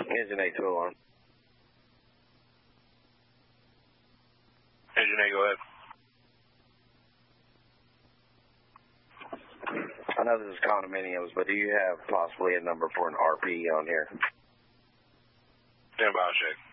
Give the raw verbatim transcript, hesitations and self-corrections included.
Engine A two alarm. Engine A, go ahead. I know this is condominiums, but do you have possibly a number for an R P on here? Stand by, check.